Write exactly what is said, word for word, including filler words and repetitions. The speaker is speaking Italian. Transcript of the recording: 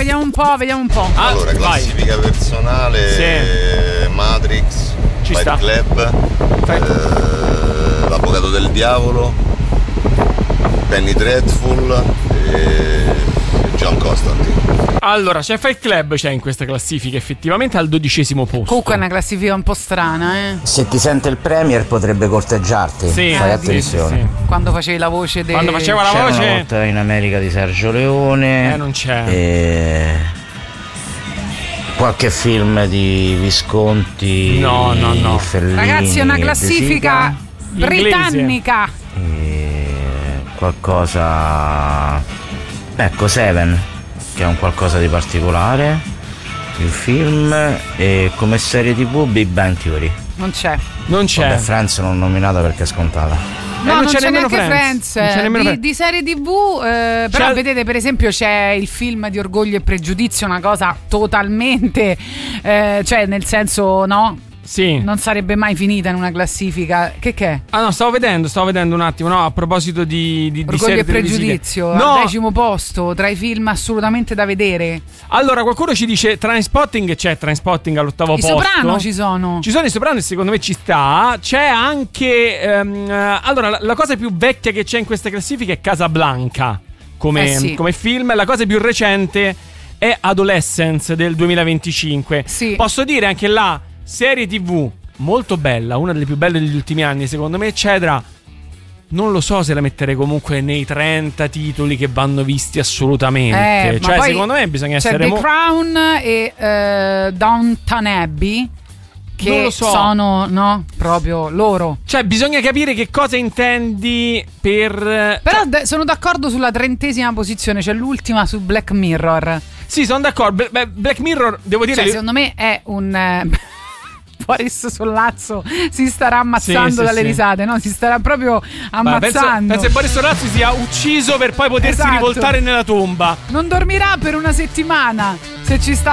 vediamo un po', vediamo un po'. Ah, allora, classifica vai. personale, sì. Matrix, Ci Fight sta. Club, eh, L'Avvocato del Diavolo, Penny Dreadful e John Constantine. Allora, c'è Fight Club, c'è in questa classifica effettivamente al dodicesimo posto. Comunque è una classifica un po' strana, eh. Se ti sente il Premier potrebbe corteggiarti. Sì, fai eh, attenzione. sì, sì. Quando facevi la voce de... Quando faceva la C'era voce una volta in America di Sergio Leone. Eh, non c'è. E... qualche film di Visconti. No, no, no. Fellini, Ragazzi, è una classifica britannica. E... qualcosa. Ecco, Seven, che è un qualcosa di particolare. Il film. E come serie tivù Big Bang Theory. Non c'è. Non c'è. Vabbè, Friends non nominata perché è scontata. No, eh, non, non c'è, c'è nemmeno neanche Friends. Friends, Non c'è nemmeno di, Friends. di serie tivù, eh, però C'è... vedete per esempio c'è il film di Orgoglio e Pregiudizio, una cosa totalmente, eh, cioè nel senso no, Sì. non sarebbe mai finita in una classifica. Che che è? Ah no, stavo vedendo, stavo vedendo un attimo, no, a proposito di, di, di Orgoglio serie e Pregiudizio, televisive. No. al decimo posto tra i film assolutamente da vedere. Allora, qualcuno ci dice Trainspotting, c'è Trainspotting all'ottavo I posto. Soprano ci sono. Ci sono i Soprano e secondo me ci sta. C'è anche ehm, allora, la, la cosa più vecchia che c'è in questa classifica è Casablanca come, Eh sì. come film. La cosa più recente è Adolescence del duemilaventicinque. Sì. Posso dire anche là, serie tivù molto bella, una delle più belle degli ultimi anni secondo me, eccetera. Non lo so se la metterei comunque nei trenta titoli che vanno visti assolutamente. Eh, ma cioè, poi secondo me bisogna c'è essere The mo- Crown e eh, Downton Abbey, che Non lo so. sono, no, proprio loro. Cioè, bisogna capire che cosa intendi per. Però d- sono d'accordo sulla trentesima posizione, c'è l'ultima su Black Mirror. Sì, sono d'accordo. Beh, Black Mirror, devo dire. Cioè, secondo me è un. Eh, Boris Sollazzo si starà ammazzando Sì, sì, dalle sì. risate, no? Si starà proprio Ma penso, ammazzando. penso che Boris Sollazzo sia ucciso per poi potersi Esatto. rivoltare nella tomba. Non dormirà per una settimana se ci sta